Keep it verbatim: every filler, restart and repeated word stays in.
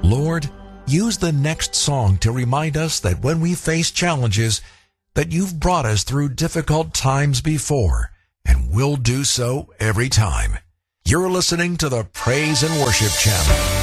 Lord, use the next song to remind us that when we face challenges, that you've brought us through difficult times before, and will do so every time. You're listening to the Praise and Worship Channel.